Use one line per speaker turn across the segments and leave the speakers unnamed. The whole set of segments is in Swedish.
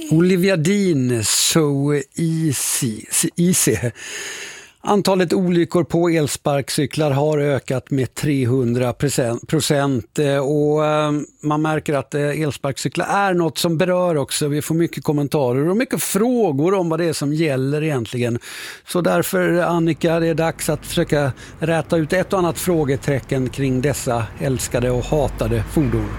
Olivia Dean, So Easy. Antalet olyckor på elsparkcyklar har ökat med 300% och man märker att elsparkcyklar är något som berör också. Vi får mycket kommentarer och mycket frågor om vad det är som gäller egentligen. Så därför, Annika, det är dags att försöka räta ut ett och annat frågetecken kring dessa älskade och hatade fordon.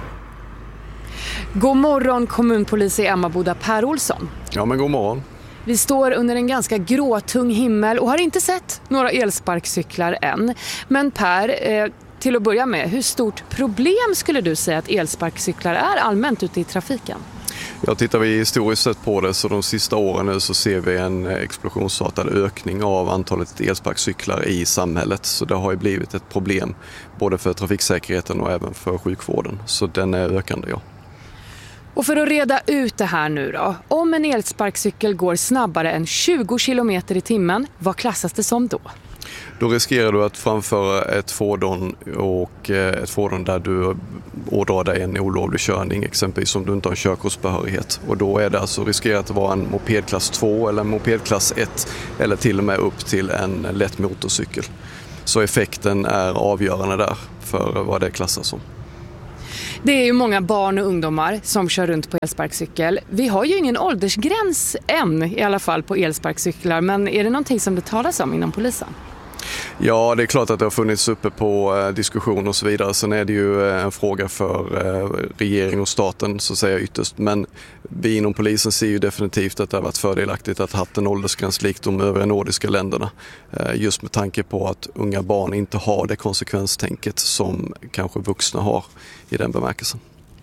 God morgon, kommunpolis i Emmaboda, Per Olsson.
Ja, men god morgon.
Vi står under en ganska gråtung himmel och har inte sett några elsparkcyklar än. Men Per, till att börja med, hur stort problem skulle du säga att elsparkcyklar är allmänt ute i trafiken?
Ja, tittar vi historiskt sett på det så de sista åren nu så ser vi en explosionsartad ökning av antalet elsparkcyklar i samhället. Så det har ju blivit ett problem både för trafiksäkerheten och även för sjukvården. Så den är ökande, ja.
Och för att reda ut det här nu då, om en elsparkcykel går snabbare än 20 km i timmen, vad klassas det som då?
Då riskerar du att framföra ett fordon och ett fordon där du ådrar dig en olovlig körning, exempelvis om du inte har körkortsbehörighet. Och då är det alltså riskerat att vara en mopedklass 2 eller en mopedklass 1 eller till och med upp till en lätt motorcykel. Så effekten är avgörande där för vad det klassas som.
Det är ju många barn och ungdomar som kör runt på elsparkcykel. Vi har ju ingen åldersgräns än i alla fall på elsparkcyklar, men är det någonting som det talas om inom polisen?
Ja, det är klart att det har funnits uppe på diskussion och så vidare. Sen är det ju en fråga för regering och staten så säger jag ytterst. Men vi inom polisen ser ju definitivt att det har varit fördelaktigt att ha haft en åldersgräns likt de övriga nordiska länderna. Just med tanke på att unga barn inte har det konsekvenstänket som kanske vuxna har i den bemärkelsen.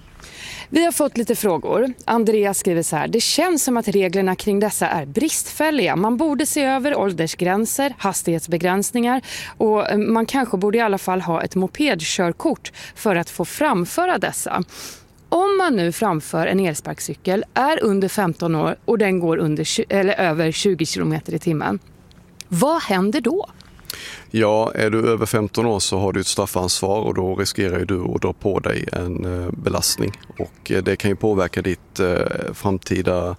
Vi har fått lite frågor. Andreas skriver så här: det känns som att reglerna kring dessa är bristfälliga. Man borde se över åldersgränser, hastighetsbegränsningar och man kanske borde i alla fall ha ett mopedkörkort för att få framföra dessa. Om man nu framför en elsparkcykel, är under 15 år och den går över 20 km i timmen, vad händer då?
Ja, är du över 15 år så har du ett straffansvar och då riskerar du att dra på dig en belastning. Och det kan ju påverka ditt framtida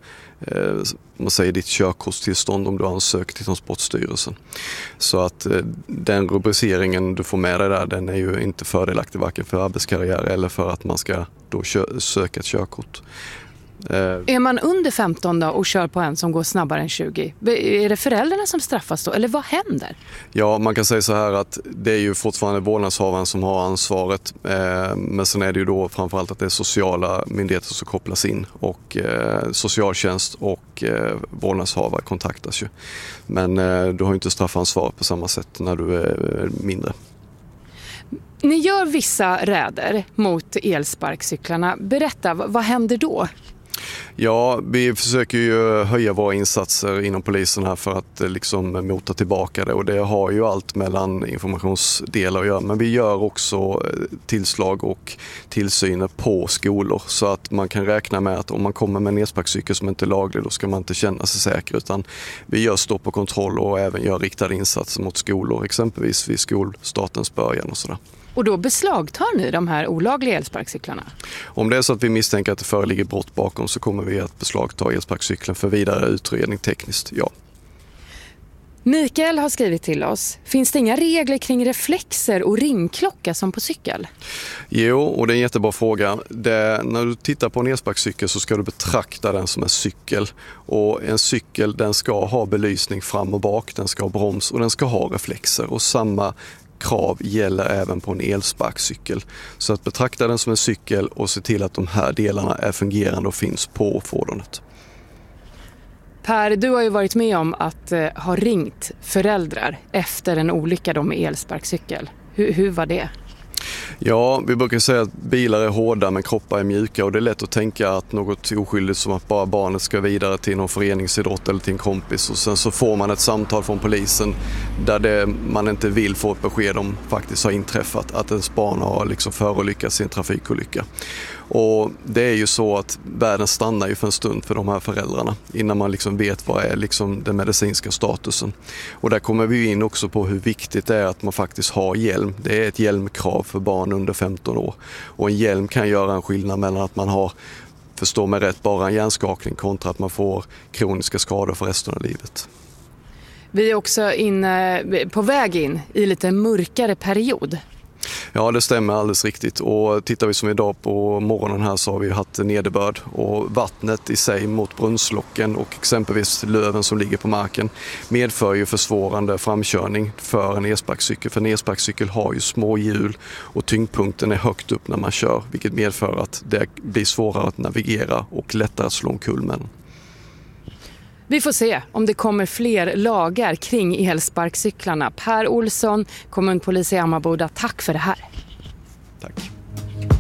ditt körkortstillstånd om du ansöker till Transportstyrelsen. Så att den rubriceringen du får med dig där, den är ju inte fördelaktig varken för arbetskarriär eller för att man ska då söka ett körkort.
Är man under 15 då och kör på en som går snabbare än 20? Är det föräldrarna som straffas då? Eller vad händer?
Ja, man kan säga så här att det är ju fortfarande vårdnadshavaren som har ansvaret. Men sen är det ju då framförallt att det är sociala myndigheter som kopplas in. Och socialtjänst och vårdnadshavare kontaktas ju. Men du har ju inte straffansvar på samma sätt när du är mindre.
Ni gör vissa räder mot elsparkcyklarna. Berätta, vad händer då?
Ja, vi försöker ju höja våra insatser inom polisen här för att liksom mota tillbaka det och det har ju allt mellan informationsdelar att göra. Men vi gör också tillslag och tillsyner på skolor så att man kan räkna med att om man kommer med en elsparkcykel som inte är laglig då ska man inte känna sig säker utan vi gör stopp och kontroll och även gör riktade insatser mot skolor, exempelvis vid skolstartens början och sådär.
Och då beslagtar ni de här olagliga elsparkcyklarna?
Om det är så att vi misstänker att det föreligger brott bakom så kommer vi att beslagta elsparkcykeln för vidare utredning tekniskt, ja.
Mikael har skrivit till oss. Finns det inga regler kring reflexer och ringklocka som på cykel?
Jo, och det är en jättebra fråga. När du tittar på en elsparkcykel så ska du betrakta den som en cykel. Och en cykel den ska ha belysning fram och bak, den ska ha broms och den ska ha reflexer. Och samma krav gäller även på en elsparkcykel. Så att betrakta den som en cykel och se till att de här delarna är fungerande och finns på fordonet.
Per, du har ju varit med om att ha ringt föräldrar efter en olycka med elsparkcykel. Hur var det?
Ja, vi brukar säga att bilar är hårda men kroppar är mjuka och det är lätt att tänka att något oskyldigt som att bara barnet ska vidare till någon föreningsidrott eller till en kompis och sen så får man ett samtal från polisen där man inte vill få ett besked om faktiskt har inträffat att ens barn har liksom förolyckats i en trafikolycka. Och det är ju så att världen stannar ju för en stund för de här föräldrarna innan man liksom vet vad är liksom den medicinska statusen. Och där kommer vi in också på hur viktigt det är att man faktiskt har hjälm. Det är ett hjälmkrav för barn under 15 år. Och en hjälm kan göra en skillnad mellan att man har förstå mig rätt, bara en hjärnskakning kontra att man får kroniska skador för resten av livet.
Vi är också på väg in i lite mörkare period.
Ja, det stämmer alldeles riktigt. Och tittar vi som idag på morgonen här så har vi haft nederbörd. Och vattnet i sig mot brunnslocken och exempelvis löven som ligger på marken medför ju försvårande framkörning för en elsparkcykel. För en elsparkcykel har ju små hjul och tyngdpunkten är högt upp när man kör. Vilket medför att det blir svårare att navigera och lättare att slå omkull med den.
Vi får se om det kommer fler lagar kring elsparkcyklarna. Per Olsson, kommunpolis i Emmaboda, tack för det här.
Tack.